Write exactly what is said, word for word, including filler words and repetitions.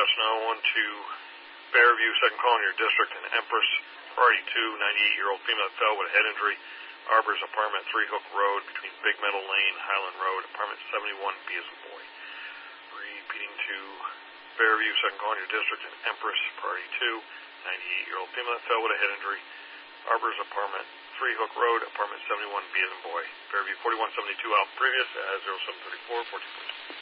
progress now on to Fairview, second call in your district, and Empress, party two, ninety-eight-year-old female that fell with a head injury. Arbors Apartment, Three Hook Road, between Big Meadow Lane, Highland Road, apartment seventy-one, B as in boy. Repeating to Fairview, second call in your district, and Empress, party two, ninety-eight-year-old female that fell with a head injury. Arbors Apartment, Three Hook Road, apartment seventy-one, B as in boy. Fairview forty-one seventy-two out previous as zero seven three four, fourteen.